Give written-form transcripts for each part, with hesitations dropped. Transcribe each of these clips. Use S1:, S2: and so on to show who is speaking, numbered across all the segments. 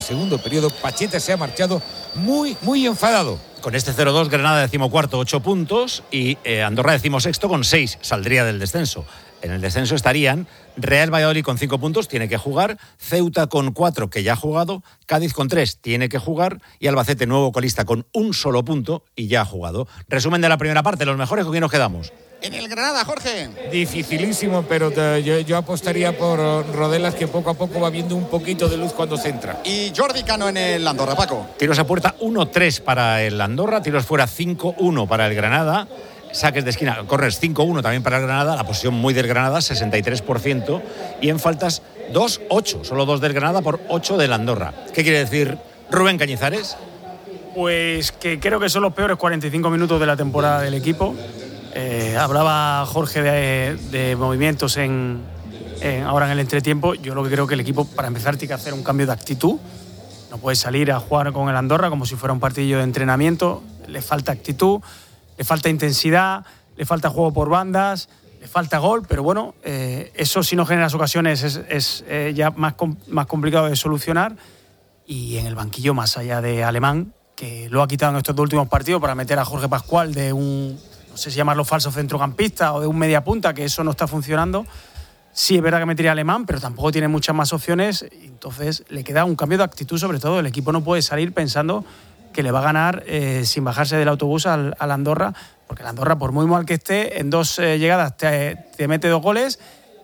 S1: segundo periodo. Pacheta se ha marchado muy enfadado.
S2: Con este 0-2, Granada 14º, 8 puntos, y Andorra 16º con 6, saldría del descenso. En el descenso estarían Real Valladolid con 5 puntos, tiene que jugar, Ceuta con 4, que ya ha jugado, Cádiz con 3, tiene que jugar, y Albacete, nuevo colista, con un solo punto y ya ha jugado. Resumen de la primera parte, los mejores, ¿con quién nos quedamos?
S3: En el Granada, Jorge.
S1: Dificilísimo, pero yo apostaría por Rodelas, que poco a poco va viendo un poquito de luz cuando centra.
S3: Y Jordi Cano en el Andorra, Paco.
S2: Tiros a puerta 1-3 para el Andorra, tiros fuera 5-1 para el Granada, saques de esquina, corners 5-1 también para el Granada, la posición muy del Granada, 63%, y en faltas 2-8, solo 2 del Granada por 8 del Andorra. ¿Qué quiere decir Rubén Cañizares?
S4: Pues que creo que son los peores 45 minutos de la temporada del equipo. Hablaba Jorge de movimientos ahora en el entretiempo. Yo lo que creo que el equipo, para empezar, tiene que hacer un cambio de actitud. No puede salir a jugar con el Andorra como si fuera un partido de entrenamiento. Le falta actitud, le falta intensidad, le falta juego por bandas, le falta gol, pero bueno, eso si no generas ocasiones es ya más complicado de solucionar. Y en el banquillo, más allá de Alemán, que lo ha quitado en estos 2 últimos partidos para meter a Jorge Pascual de un, no sé si llamarlo falso centrocampista o de un mediapunta, que eso no está funcionando. Sí, es verdad que metería a Alemán, pero tampoco tiene muchas más opciones. Entonces le queda un cambio de actitud, sobre todo. El equipo no puede salir pensando que le va a ganar sin bajarse del autobús al Andorra, porque el Andorra, por muy mal que esté, en 2 llegadas te mete 2 goles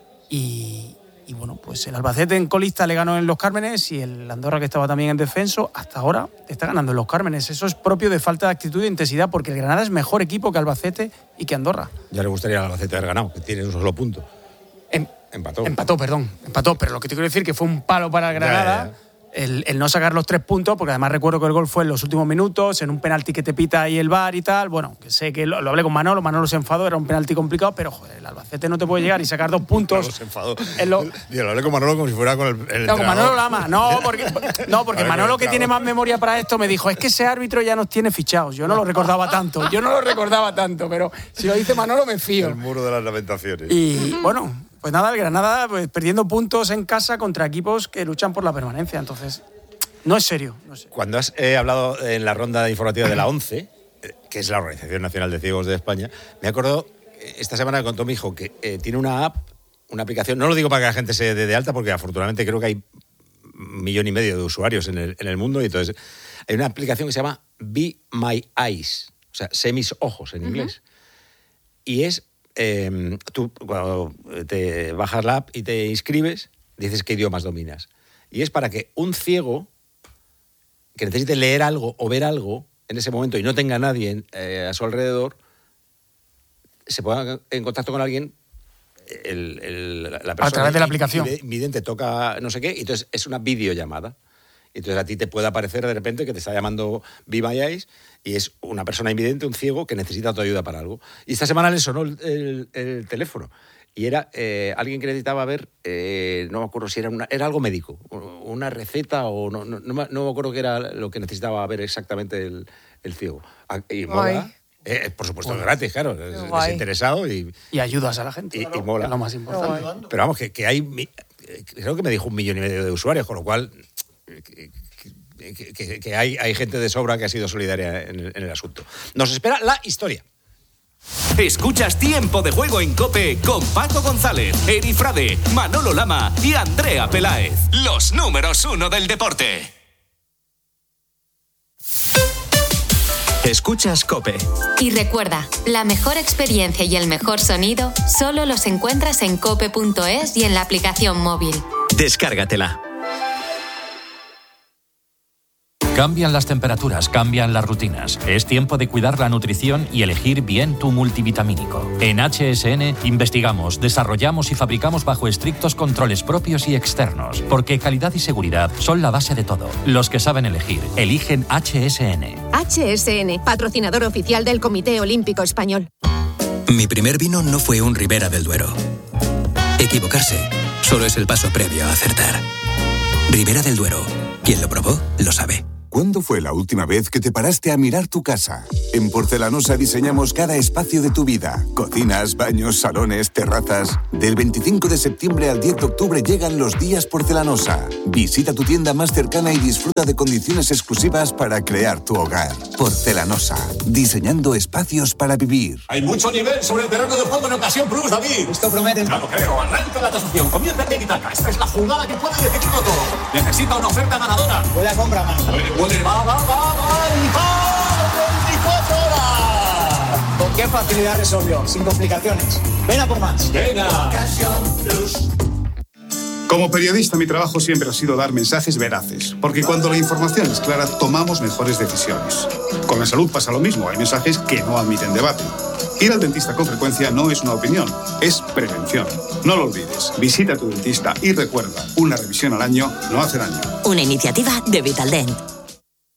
S4: y bueno, pues el Albacete en colista le ganó en Los Cármenes, y el Andorra, que estaba también en descenso, hasta ahora está ganando en Los Cármenes. Eso es propio de falta de actitud e intensidad, porque el Granada es mejor equipo que Albacete y que Andorra.
S2: Ya le gustaría al Albacete haber ganado, que tiene un solo punto. Empató,
S4: pero lo que te quiero decir que fue un palo para el Granada. Ya. El no sacar los 3 puntos, porque además recuerdo que el gol fue en los últimos minutos, en un penalti que te pita ahí el VAR y tal. Bueno, que sé que lo hablé con Manolo se enfadó, era un penalti complicado, pero joder, el Albacete no te puede llegar y sacar 2 puntos.
S2: Manolo se enfadó. Yo lo hablé con Manolo como si fuera con el
S4: no, con Manolo Lama. Porque Manolo, que tiene más memoria para esto, me dijo, es que ese árbitro ya nos tiene fichados. Yo no lo recordaba tanto, pero si lo dice Manolo me fío.
S2: El muro de las lamentaciones.
S4: Y bueno, pues nada, el Granada pues, perdiendo puntos en casa contra equipos que luchan por la permanencia. Entonces, no es serio.
S2: Cuando has hablado en la ronda informativa de la ONCE, que es la Organización Nacional de Ciegos de España, me acuerdo, esta semana me contó mi hijo que tiene una app, una aplicación, no lo digo para que la gente se dé de alta, porque afortunadamente creo que hay 1,5 millones de usuarios en el mundo, y entonces hay una aplicación que se llama Be My Eyes, o sea, sé mis ojos en inglés. Y es... tú cuando te bajas la app y te inscribes, dices qué idiomas dominas, y es para que un ciego que necesite leer algo o ver algo en ese momento y no tenga nadie a su alrededor, se ponga en contacto con alguien, la persona
S4: a través de la aplicación
S2: vidente toca no sé qué, y entonces es una videollamada. Entonces a ti te puede aparecer de repente que te está llamando Be My Eyes, y es una persona invidente, un ciego, que necesita tu ayuda para algo. Y esta semana le sonó el teléfono. Y era alguien que necesitaba ver, no me acuerdo si era algo médico, una receta, o no me acuerdo qué era lo que necesitaba ver exactamente el ciego. Y mola. Por supuesto, gratis, claro, desinteresado. Y
S4: ayudas a la gente.
S2: Y mola.
S4: Es lo más importante.
S2: Pero vamos, que hay, creo que me dijo 1,5 millones de usuarios, con lo cual... Que hay gente de sobra que ha sido solidaria en el asunto. Nos espera la historia.
S5: Escuchas Tiempo de Juego en COPE con Paco González, Eri Frade, Manolo Lama y Andrea Peláez. Los números 1 del deporte. Escuchas COPE.
S6: Y recuerda, la mejor experiencia y el mejor sonido solo los encuentras en cope.es y en la aplicación móvil.
S5: Descárgatela.
S7: Cambian las temperaturas, cambian las rutinas. Es tiempo de cuidar la nutrición y elegir bien tu multivitamínico. En HSN investigamos, desarrollamos y fabricamos bajo estrictos controles propios y externos, porque calidad y seguridad son la base de todo. Los que saben elegir, eligen HSN.
S8: HSN, patrocinador oficial del Comité Olímpico Español.
S9: Mi primer vino no fue un Ribera del Duero. Equivocarse solo es el paso previo a acertar. Ribera del Duero. Quien lo probó, lo sabe.
S10: ¿Cuándo fue la última vez que te paraste a mirar tu casa? En Porcelanosa diseñamos cada espacio de tu vida. Cocinas, baños, salones, terrazas. Del 25 de septiembre al 10 de octubre llegan los días Porcelanosa. Visita tu tienda más cercana y disfruta de condiciones exclusivas para crear tu hogar. Porcelanosa. Diseñando espacios para vivir.
S11: Hay mucho nivel sobre el terreno de juego en Ocasión Plus, David. Esto promete. Ya lo creo. Arranca la tasación. Comienza el tiki-taka. Esta es la jugada que puede decidirlo todo. Necesita una oferta ganadora. Puede la compra más. Va, 24 horas.
S12: ¿Con qué facilidad resolvió? Sin complicaciones. Ven a por más.
S11: Venga.
S13: Como periodista, mi trabajo siempre ha sido dar mensajes veraces, porque cuando la información es clara, tomamos mejores decisiones. Con la salud pasa lo mismo, hay mensajes que no admiten debate. Ir al dentista con frecuencia no es una opinión, es prevención. No lo olvides, visita a tu dentista y recuerda, una revisión al año no hace daño.
S14: Una iniciativa de Vitaldent.